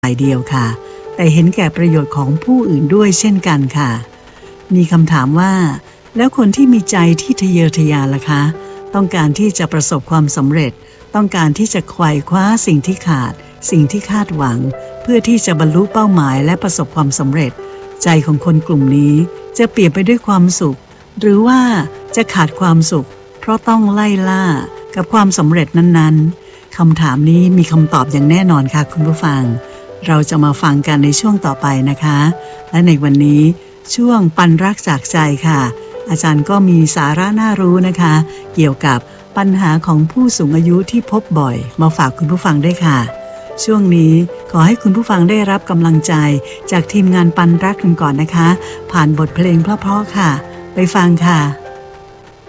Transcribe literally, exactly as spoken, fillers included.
ฝ่ายเดียวค่ะแต่เห็นแก่ประโยชน์ของผู้อื่นด้วยเช่นกันค่ะมีคำถามว่าแล้วคนที่มีใจที่ทะเยอทะยานล่ะคะต้องการที่จะประสบความสำเร็จต้องการที่จะไขว่คว้าสิ่งที่ขาดสิ่งที่คาดหวังเพื่อที่จะบรรลุเป้าหมายและประสบความสำเร็จใจของคนกลุ่มนี้จะเปลี่ยนไปด้วยความสุขหรือว่าจะขาดความสุขเพราะต้องไล่ล่ากับความสำเร็จนั้นๆคำถามนี้มีคำตอบอย่างแน่นอนค่ะคุณผู้ฟังเราจะมาฟังกันในช่วงต่อไปนะคะและในวันนี้ช่วงปันรักจากใจค่ะอาจารย์ก็มีสาระน่ารู้นะคะเกี่ยวกับปัญหาของผู้สูงอายุที่พบบ่อยมาฝากคุณผู้ฟังด้วยค่ะช่วงนี้ขอให้คุณผู้ฟังได้รับกำลังใจจากทีมงานปันรักกันก่อนนะคะผ่านบทเพลงเพราะๆค่ะไปฟังค่ะ